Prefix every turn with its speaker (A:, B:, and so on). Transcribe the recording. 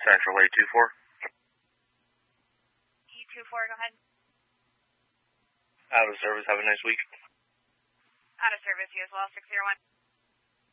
A: Central 824.
B: E24, go ahead.
A: Out of service, have a nice week.
B: Out of service, you as well, 601.